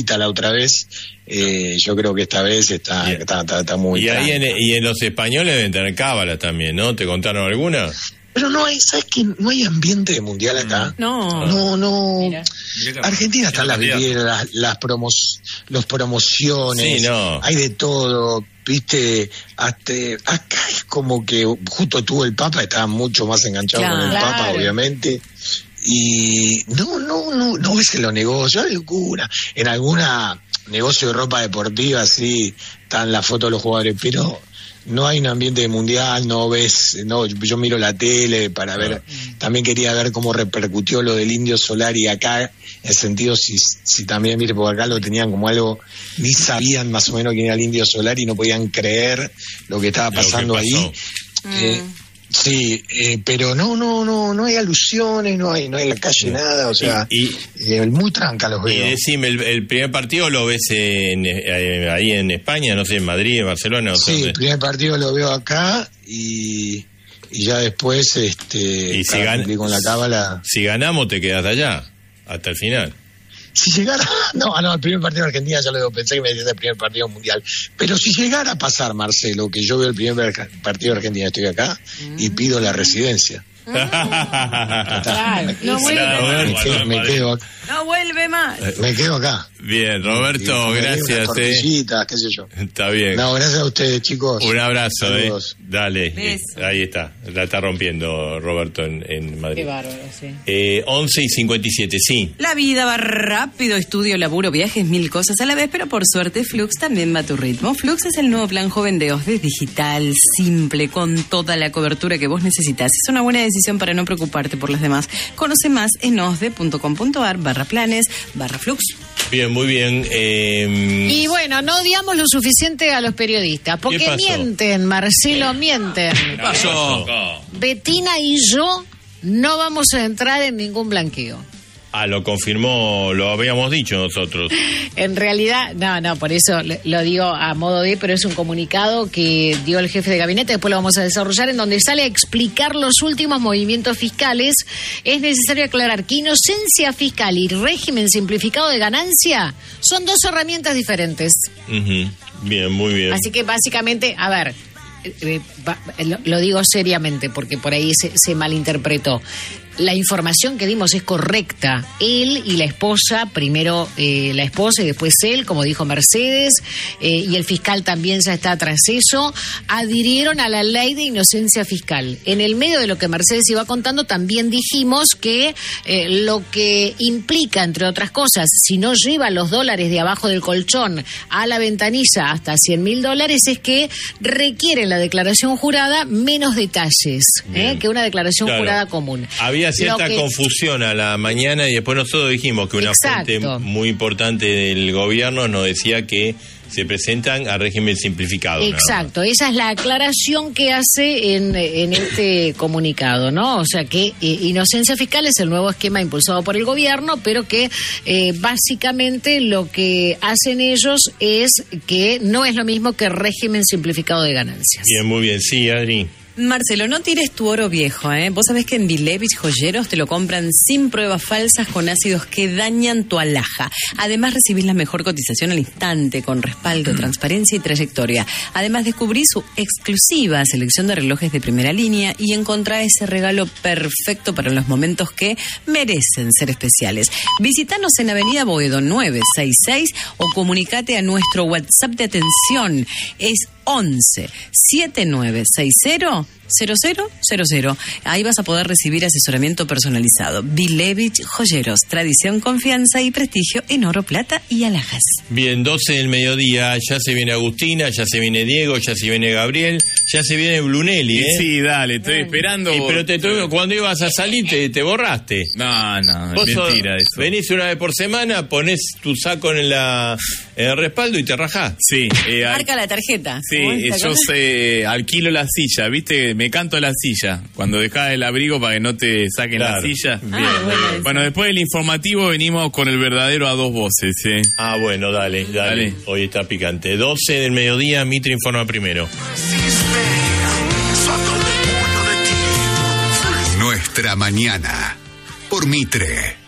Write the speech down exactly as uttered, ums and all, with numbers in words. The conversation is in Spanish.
la otra vez, eh, yo creo que esta vez está, está, está, está muy... Y ahí en, y en los españoles deben tener cábalas también, ¿no? ¿Te contaron alguna? Pero no hay, ¿sabes qué? No hay ambiente de mundial acá. No. No, no. Mira. Argentina están las vidrieras, las, las promos, los promociones. Sí, no. Hay de todo, viste. Hasta, acá es como que justo tuvo el Papa, estaba mucho más enganchado Claro. con el Papa, Claro. obviamente. Y no, no, no, no ves en los negocios, hay locura. En alguna negocio de ropa deportiva, sí, están las fotos de los jugadores, pero no hay un ambiente de mundial, no ves, no, yo miro la tele para ver, también quería ver cómo repercutió lo del Indio Solari acá, en el sentido si, si también, mire, porque acá lo tenían como algo, ni sabían más o menos quién era el Indio Solari, no podían creer lo que estaba pasando Lo que pasó. ahí. Eh, sí, eh, pero no, no, no, no hay alusiones, no hay, no hay en la calle nada, o sea, Y- eh, muy tranca los Y veo. decime, el, el primer partido lo ves en, eh, ahí en España, no sé, en Madrid, en Barcelona, no sé Sí, dónde. el primer partido lo veo acá y, y ya después, este, Y si para gana- cumplir con la cábala. Si ganamos te quedas allá, hasta el final. Si llegara, no, no, el primer partido de Argentina ya lo veo, pensé que me decías el primer partido mundial. Pero si llegara a pasar, Marcelo, que yo veo el primer partido de Argentina, estoy acá y pido la residencia. Claro. No vuelve Claro, más. Me bueno, quedo, me Madrid. quedo acá. No vuelve más. Me quedo acá. Bien, Roberto, Y me gracias. unas Eh. tortillitas, qué sé yo. Está bien. No, gracias a ustedes, chicos. Un abrazo, eh. Saludos. Dale. Beso. Ahí está. La está rompiendo Roberto en, en Madrid. Qué bárbaro, sí. Eh, once y cincuenta y siete, sí. La vida va rápido, estudio, laburo, viajes, mil cosas a la vez, pero por suerte Flux también va a tu ritmo. Flux es el nuevo plan joven de OSDE, digital, simple, con toda la cobertura que vos necesitas. Es una buena decisión para no preocuparte por las demás. Conoce más en osde.com.ar barra planes barra Flux. Bien, muy bien. Eh, Y bueno, no odiamos lo suficiente a los periodistas, porque pasó? mienten, Marcelo, mienten. ¿Qué pasó? Betina y yo no vamos a entrar en ningún blanqueo. Ah, lo confirmó, lo habíamos dicho nosotros. En realidad, no, no, por eso le- lo digo a modo de, pero es un comunicado que dio el jefe de gabinete, después lo vamos a desarrollar, en donde sale a explicar los últimos movimientos fiscales. Es necesario aclarar que inocencia fiscal y régimen simplificado de ganancia son dos herramientas diferentes. Ujú. Bien, muy bien. Así que básicamente, a ver, eh, eh, va- lo, lo digo seriamente porque por ahí se, se malinterpretó. La información que dimos es correcta. Él y la esposa, primero eh, la esposa y después él, como dijo Mercedes, eh, y el fiscal también ya está tras eso, adhirieron a la ley de inocencia fiscal. En el medio de lo que Mercedes iba contando, también dijimos que eh, lo que implica, entre otras cosas, si no lleva los dólares de abajo del colchón a la ventanilla hasta cien mil dólares, es que requiere la declaración jurada menos detalles Bien. eh, que una declaración Claro. jurada común. Había cierta Lo que- confusión a la mañana y después nosotros dijimos que una Exacto. fuente muy importante del gobierno nos decía que se presentan a régimen simplificado. nada más. Exacto, esa es la aclaración que hace en, en este comunicado, ¿no? O sea que eh, inocencia fiscal es el nuevo esquema impulsado por el gobierno, pero que eh, básicamente lo que hacen ellos es que no es lo mismo que régimen simplificado de ganancias. Bien, muy bien. Sí, Adri. Marcelo, no tires tu oro viejo, ¿eh? Vos sabés que en Bilevich Joyeros te lo compran sin pruebas falsas con ácidos que dañan tu alhaja. Además recibís la mejor cotización al instante, con respaldo, transparencia y trayectoria. Además descubrí su exclusiva selección de relojes de primera línea y encontrá ese regalo perfecto para los momentos que merecen ser especiales. Visítanos en Avenida Boedo nueve sesenta y seis o comunicate a nuestro WhatsApp de atención. Es once setenta y nueve sesenta cero cero cero cero. Ahí vas a poder recibir asesoramiento personalizado. Bilevich Joyeros, tradición, confianza y prestigio en oro, plata y alhajas. Bien, doce del mediodía, ya se viene Agustina, ya se viene Diego, ya se viene Gabriel, ya se viene Brunelli, ¿eh? Sí, dale, estoy esperando. Eh, pero te, tuve- cuando ibas a salir te, te borraste. No, no, Vos es sos- mentira eso. venís una vez por semana, ponés tu saco en, la, en el respaldo y te rajás. Sí, eh, al- Marca la tarjeta. sí, ¿Cómo es? eh, ¿Te yo acordás? sé, alquilo la silla, ¿viste? Me canto la silla. Cuando dejás el abrigo para que no te saquen Claro. la silla. Bien, Ah, bueno, bien. eso. Bueno, después del informativo venimos con el verdadero a dos voces, ¿eh? Ah, bueno, dale, dale, Dale. Hoy está picante. doce del mediodía, Mitre informa primero. Nuestra mañana por Mitre.